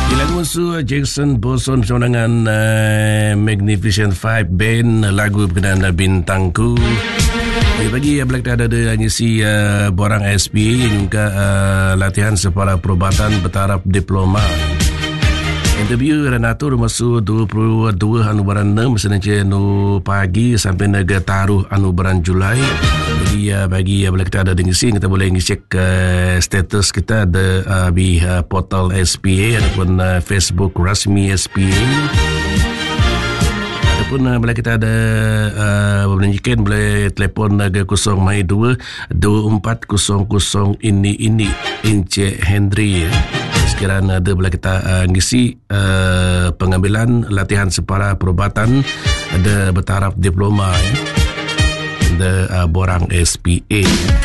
Lagu musuh Jackson Boson bersama dengan Magnificent Five Band, lagu berkenaan Bintangku. Bagi bila kita ada ngisi borang SPA juga latihan sekolah perubatan bertaraf diploma. Interview Renato masuk 22 bulan 6 Senin pagi sampai naga taruh bulan Julai. Jadi bagi bila kita ada ngisi, kita boleh ngecek status kita ada di portal SPA ataupun Facebook rasmi SPA. Ataupun bila kita ada menunjukkan boleh telefon ke 022400 ini Encik Henry. Sekiranya ada bila kita ngisi pengambilan latihan separa perubatan ada bertaraf diploma ada borang SPA.